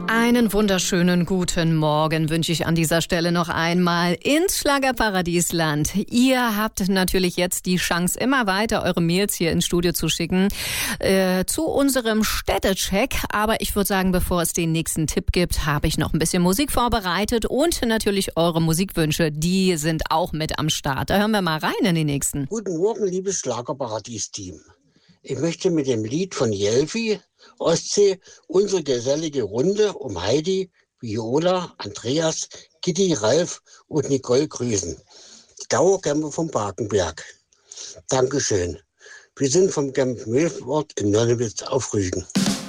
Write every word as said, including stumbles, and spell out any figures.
Einen wunderschönen guten Morgen wünsche ich an dieser Stelle noch einmal ins Schlagerparadiesland. Ihr habt natürlich jetzt die Chance, immer weiter eure Mails hier ins Studio zu schicken äh, zu unserem Städtecheck. Aber ich würde sagen, bevor es den nächsten Tipp gibt, habe ich noch ein bisschen Musik vorbereitet und natürlich eure Musikwünsche, die sind auch mit am Start. Da hören wir mal rein in die nächsten. Guten Morgen, liebes Schlagerparadies-Team. Ich möchte mit dem Lied von Jelfi, Ostsee, unsere gesellige Runde um Heidi, Viola, Andreas, Kitty, Ralf und Nicole grüßen. Dauercamper vom Barkenberg. Dankeschön. Wir sind vom Camp Milford in Nonnewitz auf Rügen.